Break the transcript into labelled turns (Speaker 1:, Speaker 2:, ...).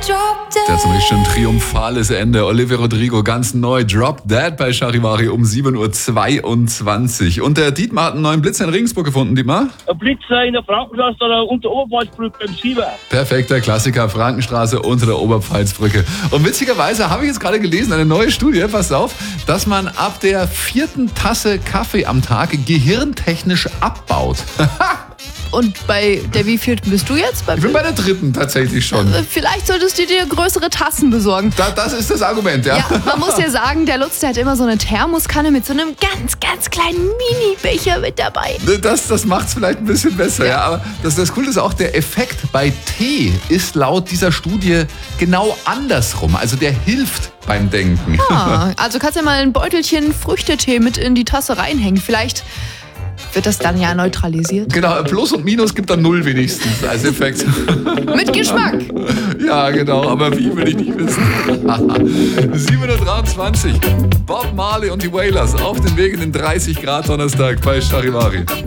Speaker 1: Der hat ein richtig schön triumphales Ende. Olivia Rodrigo ganz neu. Drop Dead bei Charivari um 7.22 Uhr. Und der Dietmar hat einen neuen Blitzer in Regensburg gefunden, Dietmar.
Speaker 2: Ein Blitzer in der Frankenstraße oder unter Oberpfalzbrücke beim Schieber.
Speaker 1: Perfekter Klassiker, Frankenstraße unter der Oberpfalzbrücke. Und witzigerweise habe ich jetzt gerade gelesen, eine neue Studie, pass auf, dass man ab der 4. Tasse Kaffee am Tag gehirntechnisch abbaut.
Speaker 3: Und bei der wievielten bist du jetzt?
Speaker 1: Ich bin bei der 3. tatsächlich schon.
Speaker 3: Vielleicht solltest du dir größere Tassen besorgen.
Speaker 1: Das ist das Argument, ja.
Speaker 3: Ja, man muss ja sagen, der Lutz, der hat immer so eine Thermoskanne mit so einem ganz, ganz kleinen Mini-Becher mit dabei.
Speaker 1: Das macht es vielleicht ein bisschen besser, ja. Aber das Coole ist auch, der Effekt bei Tee ist laut dieser Studie genau andersrum. Also der hilft beim Denken.
Speaker 3: Also kannst du ja mal ein Beutelchen Früchtetee mit in die Tasse reinhängen. Vielleicht wird das dann ja neutralisiert.
Speaker 1: Genau, Plus und Minus gibt dann 0 wenigstens als Effekt.
Speaker 3: Mit Geschmack.
Speaker 1: Ja, genau, aber wie, will ich nicht wissen. 7.23 Uhr. Bob Marley und die Wailers auf dem Weg in den 30 Grad Donnerstag bei Charivari.